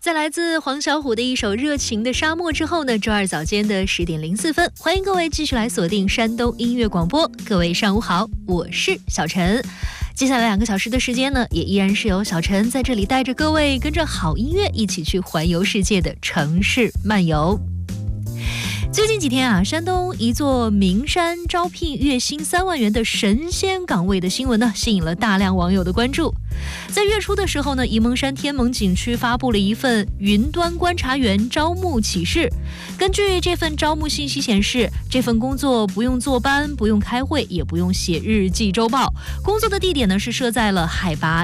在来自黄小琥的一首《热情的沙漠》之后呢，周二早间的10点04分，欢迎各位继续来锁定山东音乐广播。各位上午好，我是小陈。接下来2个小时的时间呢，也依然是由小陈在这里带着各位跟着好音乐一起去环游世界的城市漫游。最近几天啊，山东一座名山招聘月薪3万元的神仙岗位的新闻呢，吸引了大量网友的关注。在月初的时候呢，沂蒙山天蒙景区发布了一份云端观察员招募启事。根据这份招募信息显示，这份工作不用坐班，不用开会，也不用写日记周报。工作的地点呢是设在了海拔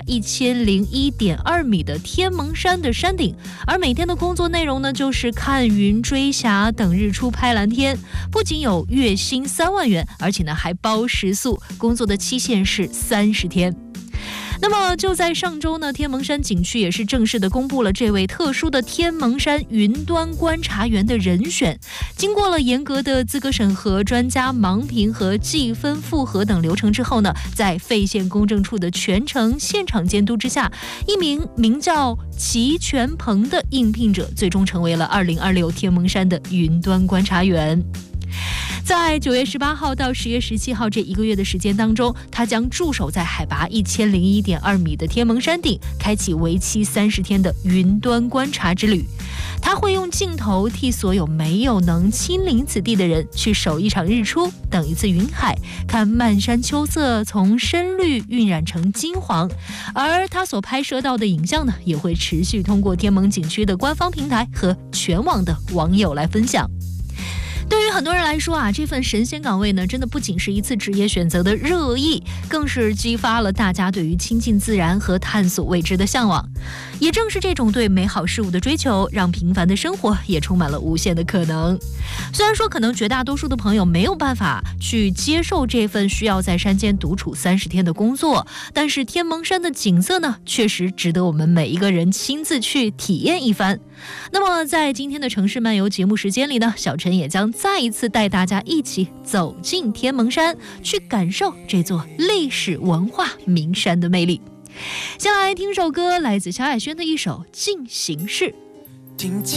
1001.2米的天蒙山的山顶，而每天的工作内容呢就是看云追霞，等日出拍蓝天。不仅有月薪3万元，而且呢还包食宿，工作的期限是30天。那么就在上周呢，天蒙山景区也是正式的公布了这位特殊的天蒙山云端观察员的人选。经过了严格的资格审核、专家盲评和计分复核等流程之后呢，在费县公证处的全程现场监督之下，一名名叫齐全鹏的应聘者最终成为了2026天蒙山的云端观察员。在9月18号到10月17号这1个月的时间当中，他将驻守在海拔1001.2米的天蒙山顶，开启为期30天的云端观察之旅。他会用镜头替所有没有能亲临此地的人去守一场日出，等一次云海，看漫山秋色从深绿晕染成金黄。而他所拍摄到的影像呢，也会持续通过天蒙景区的官方平台和全网的网友来分享。对于很多人来说啊，这份神仙岗位呢，真的不仅是一次职业选择的热议，更是激发了大家对于亲近自然和探索未知的向往。也正是这种对美好事物的追求，让平凡的生活也充满了无限的可能。虽然说可能绝大多数的朋友没有办法去接受这份需要在山间独处30天的工作，但是天蒙山的景色呢，确实值得我们每一个人亲自去体验一番。那么在今天的城市漫游节目时间里呢，小陈也将再一次带大家一起走进天蒙山，去感受这座历史文化名山的魅力。先来听首歌，来自萧亚轩的一首《进行式》。